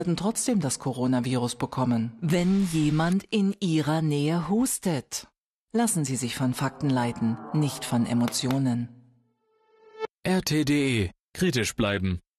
werden trotzdem das Coronavirus bekommen, wenn jemand in Ihrer Nähe hustet. Lassen Sie sich von Fakten leiten, nicht von Emotionen. RT.de. Kritisch bleiben.